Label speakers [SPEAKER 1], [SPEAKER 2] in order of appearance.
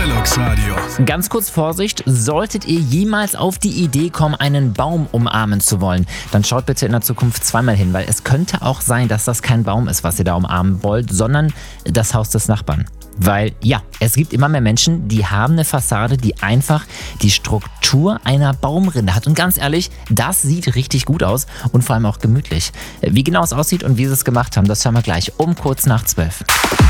[SPEAKER 1] Deluxe Radio.
[SPEAKER 2] Ganz kurz Vorsicht, solltet ihr jemals auf die Idee kommen, einen Baum umarmen zu wollen, dann schaut bitte in der Zukunft zweimal hin, weil es könnte auch sein, dass das kein Baum ist, was ihr da umarmen wollt, sondern das Haus des Nachbarn. Weil ja, es gibt immer mehr Menschen, die haben eine Fassade, die einfach die Struktur einer Baumrinde hat. Und ganz ehrlich, das sieht richtig gut aus und vor allem auch gemütlich. Wie genau es aussieht und wie sie es gemacht haben, das hören wir gleich um kurz nach 12.